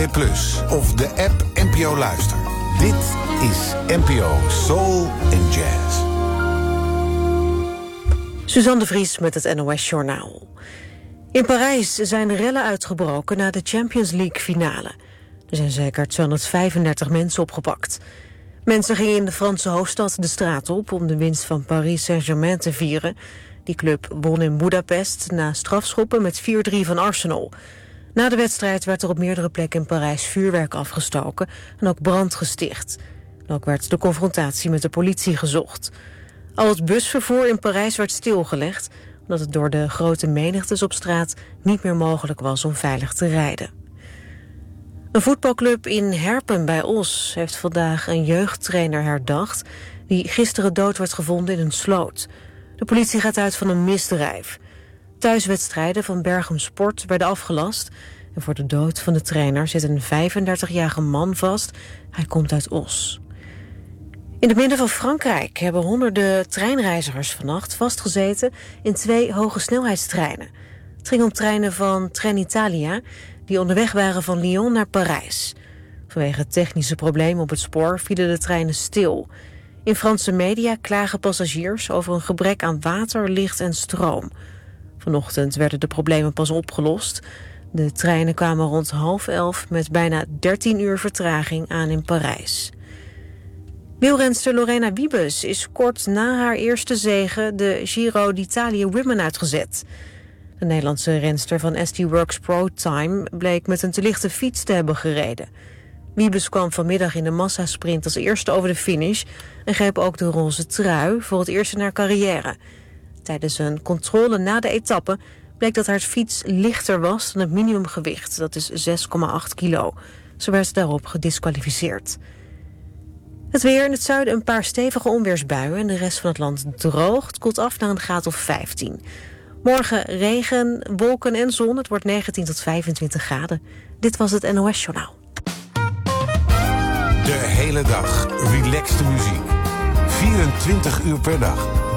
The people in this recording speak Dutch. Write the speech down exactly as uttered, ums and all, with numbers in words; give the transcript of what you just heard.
Plus of de app N P O Luister. Dit is N P O Soul and Jazz. Suzanne de Vries met het N O S-journaal. In Parijs zijn rellen uitgebroken na de Champions League finale. Er zijn zeker tweehonderdvijfendertig mensen opgepakt. Mensen gingen in de Franse hoofdstad de straat op om de winst van Paris Saint-Germain te vieren. Die club won in Budapest na strafschoppen met vier drie van Arsenal. Na de wedstrijd werd er op meerdere plekken in Parijs vuurwerk afgestoken en ook brand gesticht. En ook werd de confrontatie met de politie gezocht. Al het busvervoer in Parijs werd stilgelegd, omdat het door de grote menigtes op straat niet meer mogelijk was om veilig te rijden. Een voetbalclub in Herpen bij Os heeft vandaag een jeugdtrainer herdacht die gisteren dood werd gevonden in een sloot. De politie gaat uit van een misdrijf. Thuiswedstrijden van Berchem Sport werden afgelast en voor de dood van de trainer zit een vijfendertigjarige man vast. Hij komt uit Os. In het midden van Frankrijk hebben honderden treinreizigers vannacht vastgezeten in twee hogesnelheidstreinen. Het ging om treinen van Trenitalia die onderweg waren van Lyon naar Parijs. Vanwege technische problemen op het spoor vielen de treinen stil. In Franse media klagen passagiers over een gebrek aan water, licht en stroom. Vanochtend werden de problemen pas opgelost. De treinen kwamen rond half elf met bijna dertien uur vertraging aan in Parijs. Wielrenster Lorena Wiebes is kort na haar eerste zege de Giro d'Italia Women uitgezet. De Nederlandse renster van S T Works Pro Time bleek met een te lichte fiets te hebben gereden. Wiebes kwam vanmiddag in de massasprint als eerste over de finish en greep ook de roze trui voor het eerst in haar carrière. Tijdens een controle na de etappe bleek dat haar fiets lichter was dan het minimumgewicht, dat is zes komma acht kilo. Ze werd daarop gediskwalificeerd. Het weer: in het zuiden een paar stevige onweersbuien en de rest van het land droog. Het koelt af naar een graad of vijftien. Morgen regen, wolken en zon. Het wordt negentien tot vijfentwintig graden. Dit was het N O S-journaal. De hele dag relaxte muziek. vierentwintig uur per dag.